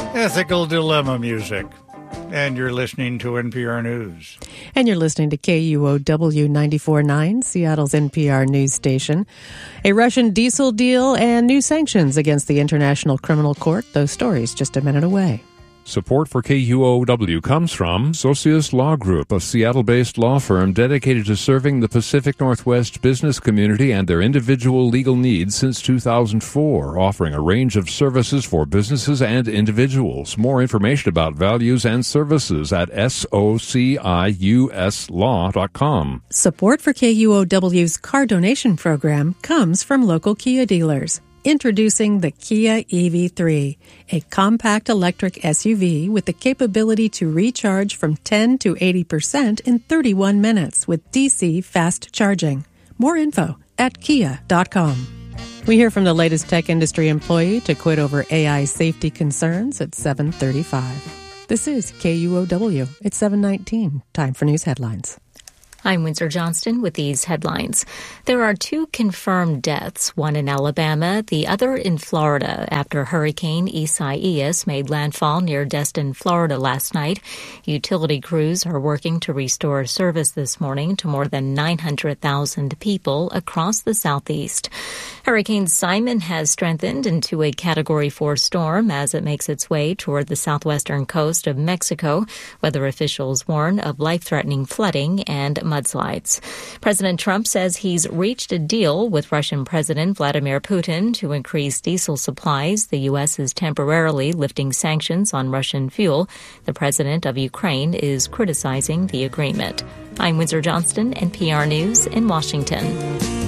Ethical Dilemma music. And you're listening to NPR News. And you're listening to KUOW 94.9, Seattle's NPR news station. A Russian diesel deal and new sanctions against the International Criminal Court. Those stories just a minute away. Support for KUOW comes from Socius Law Group, a Seattle-based law firm dedicated to serving the Pacific Northwest business community and their individual legal needs since 2004, offering a range of services for businesses and individuals. More information about values and services at sociuslaw.com. Support for KUOW's car donation program comes from local Kia dealers. Introducing the Kia EV3, a compact electric SUV with the capability to recharge from 10 to 80% in 31 minutes with DC fast charging. More info at kia.com. We hear from the latest tech industry employee to quit over AI safety concerns at 7:35. This is KUOW. It's 7:19. Time for news headlines. I'm Windsor Johnston with these headlines. There are 2 confirmed deaths, one in Alabama, the other in Florida, after Hurricane Isaias made landfall near Destin, Florida last night. Utility crews are working to restore service this morning to more than 900,000 people across the southeast. Hurricane Simon has strengthened into a Category 4 storm as it makes its way toward the southwestern coast of Mexico. Weather officials warn of life-threatening flooding and mudslides. President Trump says he's reached a deal with Russian President Vladimir Putin to increase diesel supplies. The U.S. is temporarily lifting sanctions on Russian fuel. The president of Ukraine is criticizing the agreement. I'm Windsor Johnston, NPR News in Washington.